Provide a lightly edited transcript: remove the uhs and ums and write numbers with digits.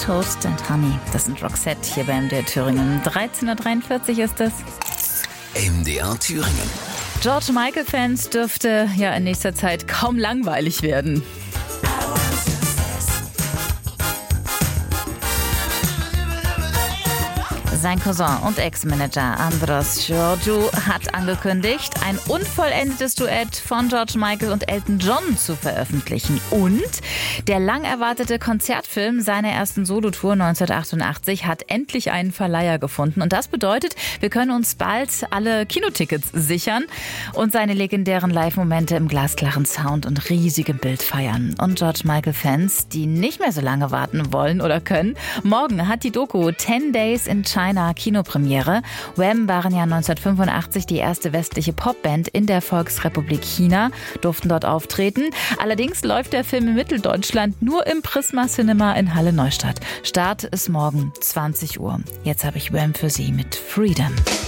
Toast and Honey. Das sind Roxette hier bei MDR Thüringen. 13.43 Uhr ist es. MDR Thüringen. George Michael-Fans dürfte ja in nächster Zeit kaum langweilig werden. Sein Cousin und Ex-Manager Andros Georgiou hat angekündigt, ein unvollendetes Duett von George Michael und Elton John zu veröffentlichen. Und der lang erwartete Konzertfilm seiner ersten Solotour 1988 hat endlich einen Verleiher gefunden. Und das bedeutet, wir können uns bald alle Kinotickets sichern und seine legendären Live-Momente im glasklaren Sound und riesigem Bild feiern. Und George Michael-Fans, die nicht mehr so lange warten wollen oder können, morgen hat die Doku 10 Days in China Kinopremiere. Wham waren ja 1985 die erste westliche Popband in der Volksrepublik China, durften dort auftreten. Allerdings läuft der Film in Mitteldeutschland nur im Prisma Cinema in Halle Neustadt. Start ist morgen 20 Uhr. Jetzt habe ich Wham für Sie mit Freedom.